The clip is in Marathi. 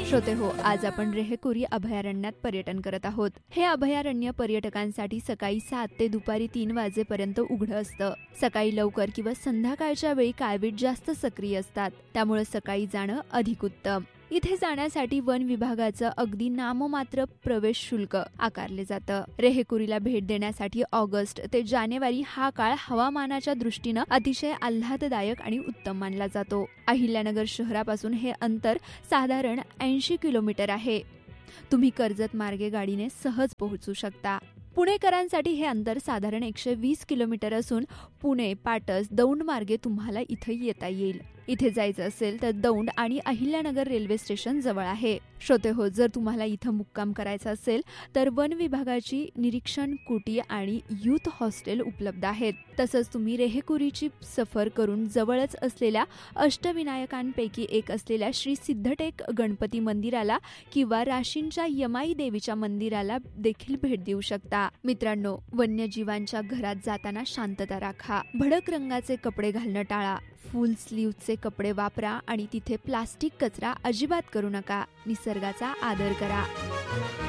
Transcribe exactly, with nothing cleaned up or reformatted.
श्रोते हो, आज आपण रेहेकुरी अभयारण्यात पर्यटन करत आहोत. हे अभयारण्य पर्यटकांसाठी सकाळी सात ते दुपारी तीन वाजेपर्यंत उघडं असतं. सकाळी लवकर किंवा संध्याकाळच्या वेळी काळवीट जास्त सक्रिय असतात, त्यामुळे सकाळी जाणं अधिक उत्तम. इथे जाण्यासाठी वन विभागाचं अगदी नाममात्र प्रवेश शुल्क आकारले जातं. रेहेकुरीला भेट देण्यासाठी ऑगस्ट ते जानेवारी हा काळ हवामानाच्या दृष्टीनं अतिशय आल्हाददायक आणि उत्तम मानला जातो. अहिल्यानगर शहरापासून हे अंतर साधारण ऐंशी किलोमीटर आहे. तुम्ही कर्जत मार्गे गाडीने सहज पोहोचू शकता. पुणेकरांसाठी हे अंतर साधारण एकशे वीस किलोमीटर असून पुणे, पाटस, दौंड मार्गे तुम्हाला इथे येता येईल. इथे जायचं असेल तर दौंड आणि अहिल्यानगर रेल्वे स्टेशन जवळ आहे. श्रोते हो, जर तुम्हाला इथं मुक्काम करायचा असेल तर वन विभागाची निरीक्षण कुटी आणि युथ हॉस्टेल उपलब्ध आहेत. तसंच तुम्ही रेहेकुरीची सफर करून जवळच असलेल्या अष्टविनायकांपैकी एक असलेल्या श्री सिद्धटेक गणपती मंदिराला किंवा राशींच्या यमाई देवीच्या मंदिराला देखील भेट देऊ शकता. मित्रांनो, वन्यजीवांच्या घरात जाताना शांतता राखा. भडक रंगाचे कपडे घालणं टाळा. फुल स्लीव्हचे कपडे वापरा आणि तिथे प्लास्टिक कचरा अजिबात करू नका. निसर्गाचा आदर करा.